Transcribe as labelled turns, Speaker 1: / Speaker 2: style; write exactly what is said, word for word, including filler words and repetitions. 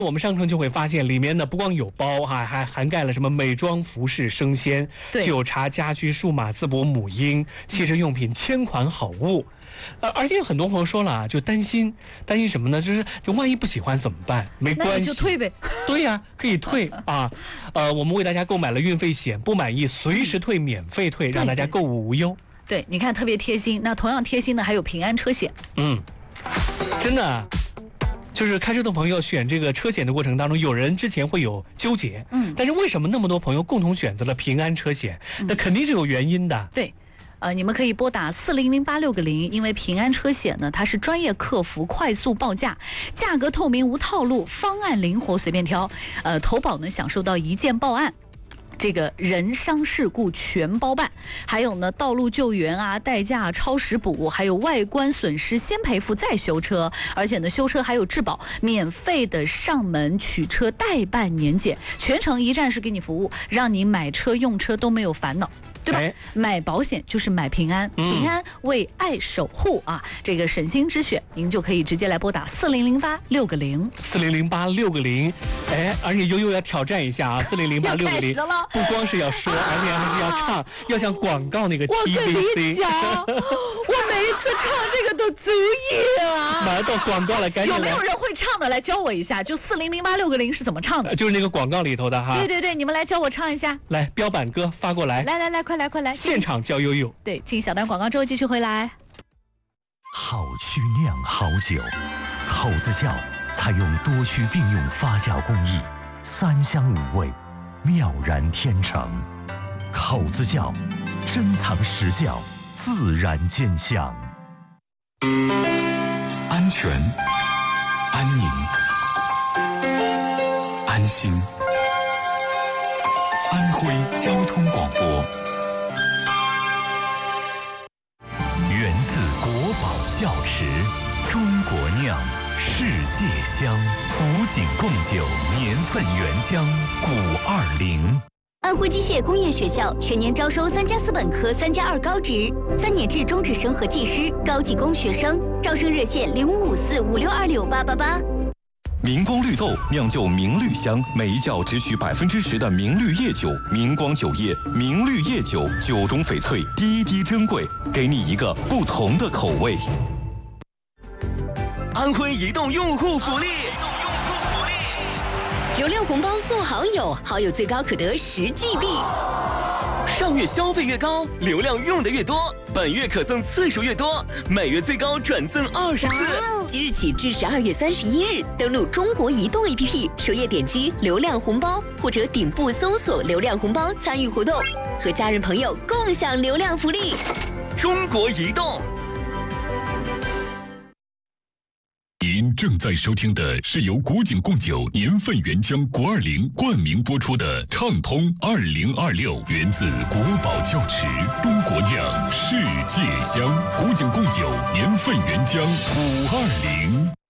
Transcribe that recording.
Speaker 1: 我们上称就会发现，里面呢不光有包哈、啊，还涵盖了什么美妆、服饰、生鲜、酒茶、家居、数码淄博、母婴、汽车用品、千款好物。呃，而且很多朋友说了啊，就担心担心什么呢？就是万一不喜欢怎么办？没关系，
Speaker 2: 那就退呗。
Speaker 1: 对呀、啊，可以退啊。呃，我们为大家购买了运费险，不满意随时退，免费退，让大家购物无忧。
Speaker 2: 对，你看特别贴心。那同样贴心的还有平安车险。
Speaker 1: 嗯，真的。就是开车的朋友选这个车险的过程当中，有人之前会有纠结，嗯，但是为什么那么多朋友共同选择了平安车险？嗯、那肯定是有原因的。
Speaker 2: 对，呃，你们可以拨打四零零八六个零，因为平安车险呢，它是专业客服，快速报价，价格透明无套路，方案灵活随便挑，呃，投保呢享受到一键报案。这个人伤事故全包办，还有呢，道路救援啊、代驾、超时补，还有外观损失先赔付再修车，而且呢，修车还有质保，免费的上门取车代办年检，全程一站式给你服务，让你买车用车都没有烦恼。对吧？哎、买保险就是买平安，平安为爱守护啊！这个省心之选，您就可以直接来拨打四零零八六个零，
Speaker 1: 四零零八六个零。哎，而且悠悠要挑战一下啊，四零零八六个零，不光是要说，而且还是要唱，要像广告那个 T V C。
Speaker 2: 我跟你讲，我每一次唱这个都足以啊！
Speaker 1: 马上到广告了，赶紧来。
Speaker 2: 有没有人会唱的？来教我一下，就四零零八六个零是怎么唱的？
Speaker 1: 就是那个广告里头的哈。
Speaker 2: 对对对，你们来教我唱一下。
Speaker 1: 来，标版歌发过来。
Speaker 2: 来来来，快来快来！
Speaker 1: 现场教悠悠。
Speaker 2: 对，进小段广告之后继续回来。
Speaker 3: 好曲酿好酒，口子窖采用多区并用发酵工艺，三香五味，妙然天成。口子窖，珍藏实窖，自然见香。
Speaker 4: 安全、安宁、安心。安徽交通广播。
Speaker 3: 源自国宝窖池，中国酿，世界香，古井贡酒年份原浆古二零。
Speaker 5: 安徽机械工业学校全年招收三加四本科、三加二高职、三年制中职生和技师、高技工学生，招生热线零五五四五六二六八八八。
Speaker 4: 明光绿豆酿就明绿香，每一窖只取百分之十的明绿叶酒。明光酒业明绿叶酒，酒中翡翠，滴滴珍贵，给你一个不同的口味。
Speaker 6: 安徽移动用户福利，
Speaker 5: 流量红包送好友，好友最高可得十 G B。
Speaker 6: 上月消费越高，流量用的越多，本月可赠次数越多，每月最高转赠二十次。
Speaker 5: 即日起至十二月三十一日，登录中国移动 A P P， 首页点击流量红包，或者顶部搜索流量红包参与活动，和家人朋友共享流量福利。
Speaker 6: 中国移动。
Speaker 7: 您正在收听的是由古井贡酒年份原浆国二零冠名播出的畅通二零二六，源自国宝窖池，中国酿，世界香。古井贡酒年份原浆古二零。